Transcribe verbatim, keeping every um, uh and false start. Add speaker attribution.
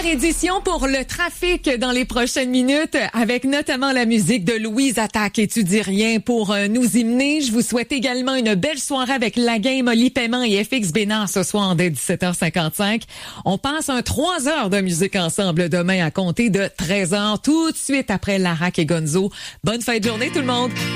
Speaker 1: Dernière édition pour le trafic dans les prochaines minutes, avec notamment la musique de Louise Attaque et Tu dis rien pour euh, nous hymner. Je vous souhaite également une belle soirée avec la game Oli Paiement et F X Bénard ce soir dès dix-sept heures cinquante-cinq. On passe un trois heures de musique ensemble demain à compter de treize heures, tout de suite après Larac et Gonzo. Bonne fin de journée tout le monde!